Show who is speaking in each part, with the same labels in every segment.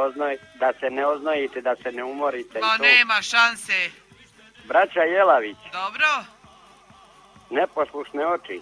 Speaker 1: ne oznojite, da se ne umorite.
Speaker 2: Ma nema šanse.
Speaker 1: Braća Jelavić.
Speaker 2: Dobro.
Speaker 1: Neposlušne oči.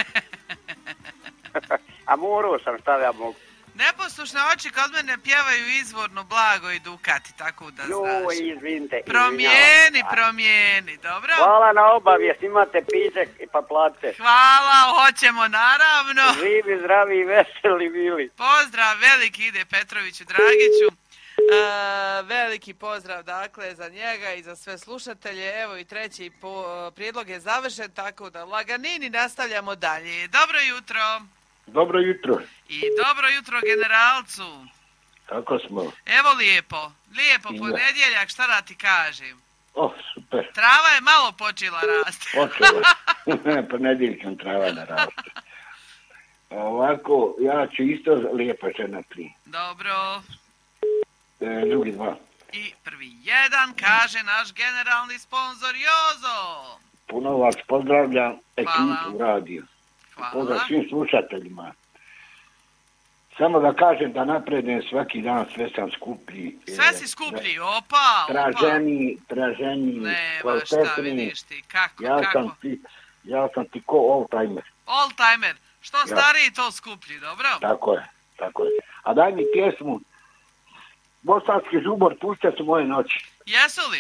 Speaker 1: A morao sam, šta ja mogu.
Speaker 2: Neposlušne oči kod mene pjevaju izvorno Blago i Dukati, tako da znaš.
Speaker 1: Joj, izvinite.
Speaker 2: Promijeni, dobro?
Speaker 1: Hvala na obavijest, imate pićek pa platite.
Speaker 2: Hvala, hoćemo naravno.
Speaker 1: Živi, zdravi i veseli bili.
Speaker 2: Pozdrav, veliki ide Petroviću Dragiću. Veliki pozdrav dakle za njega i za sve slušatelje. Evo i treći prijedlog je završen, tako da laganini nastavljamo dalje. Dobro jutro.
Speaker 3: Dobro jutro.
Speaker 2: I dobro jutro generalcu.
Speaker 3: Kako smo?
Speaker 2: Evo lijepo ponedjeljak, šta da ti kažem?
Speaker 3: Super.
Speaker 2: Trava je malo počela rasti.
Speaker 3: Počela. Ponedjeljkom trava ne raste. Ovako, ja ću isto lijepa žena 3.
Speaker 2: Dobro.
Speaker 3: Drugi 2.
Speaker 2: I prvi 1 kaže naš generalni sponzor Jozo.
Speaker 3: Puno vas pozdravljam, ekipu radio.
Speaker 2: Hvala.
Speaker 3: Pozdrav svim slušateljima. Samo da kažem da napredem svaki dan, sve sam skuplji.
Speaker 2: Sve si skuplji, opa.
Speaker 3: Traženiji.
Speaker 2: Nema šta, vidiš ti, kako?
Speaker 3: Ja sam ti ko all-timer.
Speaker 2: All-timer, što stariji to skuplji, dobro?
Speaker 3: Tako je. A daj mi pjesmu, Bosanski žubor, pušće su moje noći.
Speaker 2: Jesu li?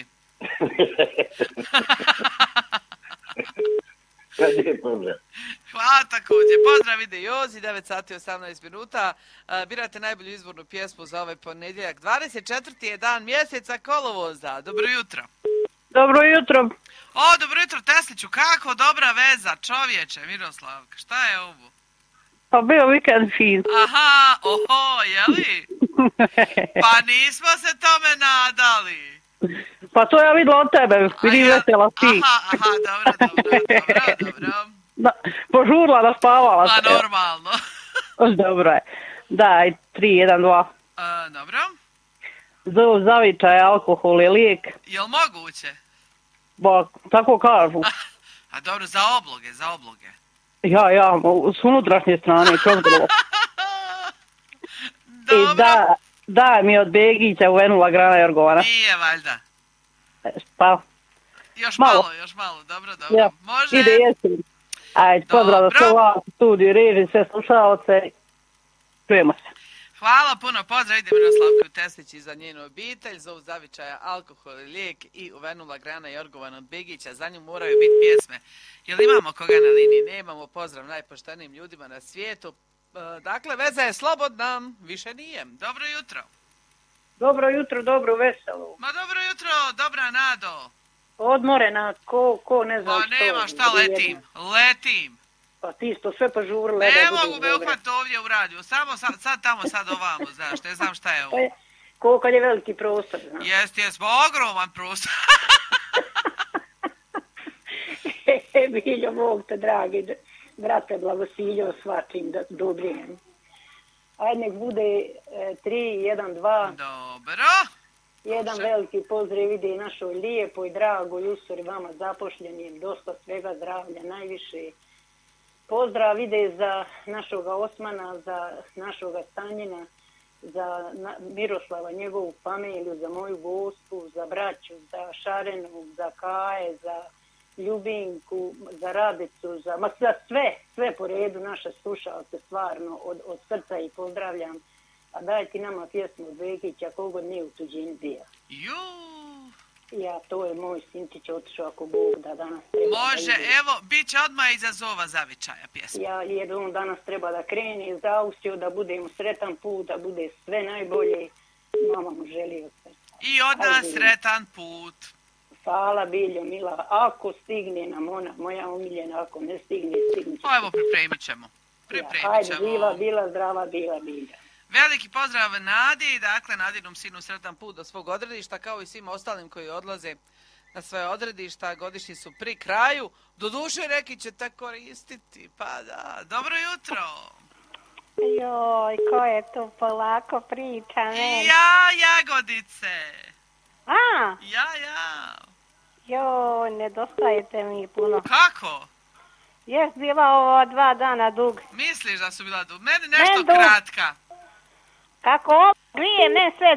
Speaker 2: Hvala također. Pozdrav ide Jozi, 9 sati 18 minuta. Birate najbolju izvornu pjesmu za ovaj ponedjeljak. 24. je dan mjeseca kolovoza. Dobro jutro.
Speaker 4: Dobro jutro.
Speaker 2: Dobro jutro Tesliću. Kako dobra veza, čovječe, Miroslavka. Šta je ovo?
Speaker 4: Pa bio vikend fin.
Speaker 2: Aha, jeli? Pa nismo se tome nadali.
Speaker 4: Pa to ja videla od tebe, vidi vesela si.
Speaker 2: Aha, dobro.
Speaker 4: Da, požurla da spavala se.
Speaker 2: Pa normalno.
Speaker 4: Dobro je. Daj, 3, 1, 2.
Speaker 2: Dobro.
Speaker 4: Zov zavičaj, alkohol je lijek.
Speaker 2: Jel moguće?
Speaker 4: Ba, tako kažu.
Speaker 2: A dobro, za obloge.
Speaker 4: Ja, s unutrašnje strane, kroz grlo.
Speaker 2: Dobro.
Speaker 4: I da mi od Begića uvenula grana Jorgovana.
Speaker 2: Nije valjda.
Speaker 4: Pa.
Speaker 2: Još malo, dobro.
Speaker 4: Ja.
Speaker 2: Može.
Speaker 4: Ide jesen. Ajde, pozdrav za sve vas, studiju, reži, sve slušalce. Čujemo se.
Speaker 2: Hvala puno, pozdrav, ide Miroslavka Teslić i za njenu obitelj, zov zavičaja alkohol i lijek i uvenula grana Jorgovana od Begića, za nju moraju biti pjesme. Jel imamo koga na liniji? Nemamo, pozdrav najpoštenijim ljudima na svijetu. Dakle, veza je slobodna, više nije. Dobro jutro.
Speaker 4: Dobro jutro, dobro veselo.
Speaker 2: Ma dobro jutro, dobra Nado.
Speaker 4: Odmorena, ko ne znam
Speaker 2: što. Pa nema šta, letim.
Speaker 4: Pa ti isto sve požurle.
Speaker 2: Ne mogu me uhvatiti ovdje u radiju, samo sad ovamo, znaš, ne znam šta je ovo.
Speaker 4: Ko kad je veliki prostor, znaš.
Speaker 2: Jest, ogroman prostor.
Speaker 4: Biljo, Bog te dragi, brate, blagosiljo svačim dobrim. Ajde, nek bude 3, 1, 2.
Speaker 2: Dobro.
Speaker 4: Jedan veliki pozdrav ide i našoj lijepoj, dragoj Usori, vama zapošljenim, dosta svega zdravlja, najviše. Pozdrav ide za našoga Osmana, za našoga Stanjina, za Miroslava, njegovu familiju, za moju gospu, za braću, za Šarenu, za Kaje, za Ljubinku, za Radicu, za sve po redu naše slušalce, stvarno, od srca i pozdravljam. A daj ti nama pjesmu od Begića, kogod nije u tuđini bija. Ja, to je moj sinčić otišao, ako Bog da danas treba.
Speaker 2: Može, evo, bit će odmah izazova zavičaja pjesma.
Speaker 4: Jer on danas treba da krene za Austriju, da budemo sretan put, da bude sve najbolje. Mama mu želi od srca.
Speaker 2: I od nas sretan put.
Speaker 4: Hvala, Biljo, mila. Ako stigne nam ona, moja omiljena, ako ne stigne, stigne.
Speaker 2: Pa evo, pripremit ćemo.
Speaker 4: Hajde, živa, bila, zdrava, bila, Bilja.
Speaker 2: Veliki pozdrav Nadi, dakle Nadinom sinu sretan put do svog odredišta, kao i svim ostalim koji odlaze na svoje odredišta, godišnji su pri kraju. Doduše neki će te koristiti, pa da. Dobro jutro.
Speaker 5: Joj, ko je tu polako priča, ne?
Speaker 2: Ja, Jagodice. Ja.
Speaker 5: Joj, nedostajete mi puno.
Speaker 2: Kako?
Speaker 5: Jes bila ovo 2 dana dug.
Speaker 2: Misliš da su bila dug? Meni nešto kratka.
Speaker 5: Kako ovo grije, ne sve